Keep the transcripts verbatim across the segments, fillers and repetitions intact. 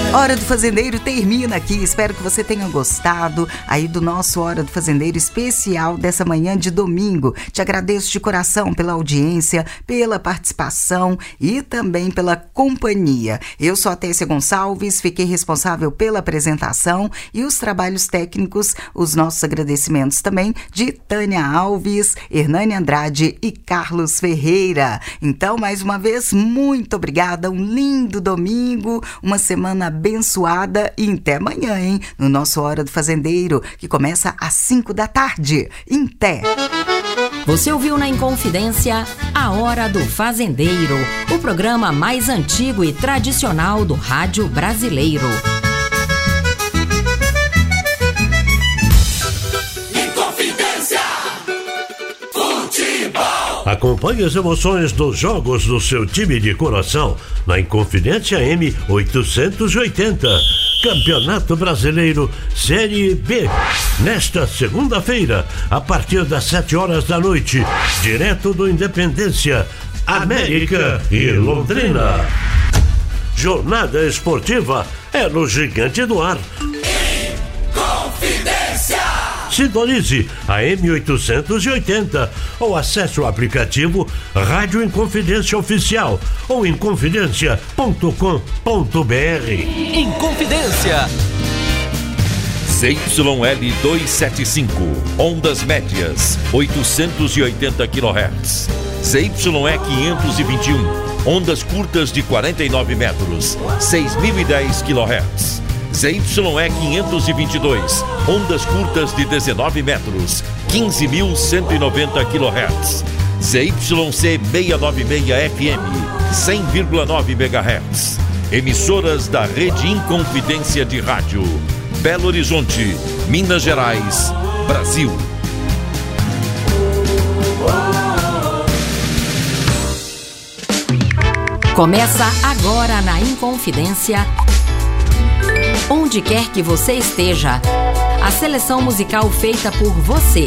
Hora do Fazendeiro termina aqui, espero que você tenha gostado aí do nosso Hora do Fazendeiro especial dessa manhã de domingo. Te agradeço de coração pela audiência, pela participação e também pela companhia. Eu sou a Tessia Gonçalves, fiquei responsável pela apresentação e os trabalhos técnicos, os nossos agradecimentos também de Tânia Alves, Hernani Andrade e Carlos Ferreira. Então, mais uma vez, muito obrigada, um lindo domingo, uma semana abençoada e até amanhã, hein? No nosso Hora do Fazendeiro, que começa às cinco da tarde. Até! Você ouviu na Inconfidência a Hora do Fazendeiro, o programa mais antigo e tradicional do rádio brasileiro. Inconfidência Futebol. Acompanhe as emoções dos jogos do seu time de coração na Inconfidência M oitocentos e oitenta. Campeonato Brasileiro Série B. Nesta segunda-feira, a partir das sete horas da noite, direto do Independência, América e Londrina. Jornada esportiva é no Gigante do Ar. Inconfidência. Sintonize a M oitocentos e oitenta ou acesse o aplicativo Rádio Inconfidência Oficial ou inconfidência ponto com ponto b r. Inconfidência. Z Y L duzentos e setenta e cinco, ondas médias, oitocentos e oitenta quilohertz. Z Y E quinhentos e vinte e um, ondas curtas de quarenta e nove metros, seis mil e dez quilohertz. Z Y E quinhentos e vinte e dois, ondas curtas de dezenove metros, quinze mil cento e noventa quilohertz. Z Y C seiscentos e noventa e seis F M, cem vírgula nove megahertz. Emissoras da Rede Inconfidência de Rádio. Belo Horizonte, Minas Gerais, Brasil. Começa agora na Inconfidência. Onde quer que você esteja, a seleção musical feita por você.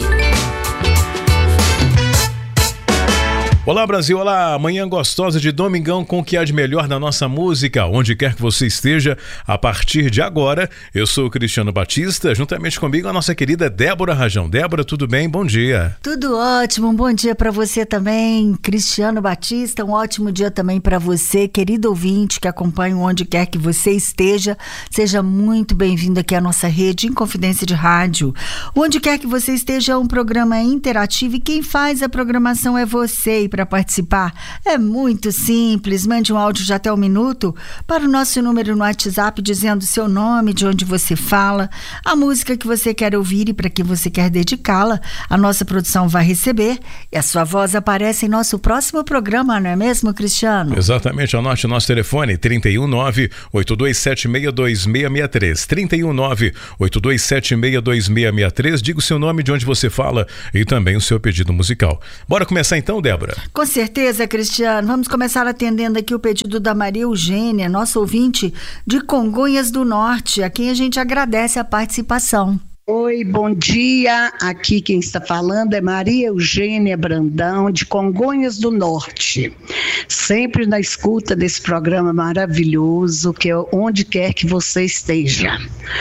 Olá Brasil, olá, manhã gostosa de domingão com o que há de melhor na nossa música, onde quer que você esteja, a partir de agora, eu sou o Cristiano Batista, juntamente comigo a nossa querida Débora Rajão. Débora, tudo bem? Bom dia. Tudo ótimo, um bom dia para você também, Cristiano Batista, um ótimo dia também para você, querido ouvinte que acompanha onde quer que você esteja, seja muito bem-vindo aqui à nossa rede Inconfidência de Rádio. Onde quer que você esteja é um programa interativo e quem faz a programação é você. Para participar é muito simples, mande um áudio de até um minuto para o nosso número no WhatsApp dizendo seu nome, de onde você fala, a música que você quer ouvir e para quem você quer dedicá-la. A nossa produção vai receber e a sua voz aparece em nosso próximo programa, não é mesmo, Cristiano? Exatamente, anote o nosso telefone trinta e um, nove oito dois sete seis dois seis seis três, trinta e um, nove oito dois sete seis dois seis seis três, diga o seu nome, de onde você fala e também o seu pedido musical. Bora começar então, Débora? Com certeza, Cristiano. Vamos começar atendendo aqui o pedido da Maria Eugênia, nossa ouvinte de Congonhas do Norte, a quem a gente agradece a participação. Oi, bom dia. Aqui quem está falando é Maria Eugênia Brandão, de Congonhas do Norte. Sempre na escuta desse programa maravilhoso, que é Onde Quer Que Você Esteja.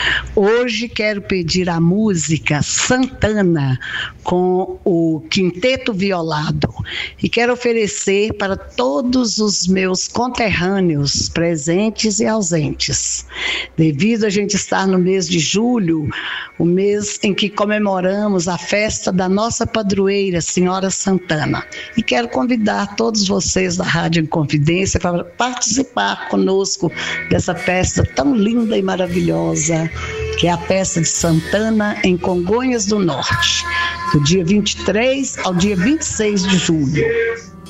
Hoje quero pedir a música Santana, com o Quinteto Violado. E quero oferecer para todos os meus conterrâneos, presentes e ausentes. Devido a gente estar no mês de julho, o mês em que comemoramos a festa da nossa padroeira, Senhora Santana. E quero convidar todos vocês da Rádio Inconfidência para participar conosco dessa festa tão linda e maravilhosa, que é a festa de Santana em Congonhas do Norte, do dia vinte e três ao dia vinte e seis de julho.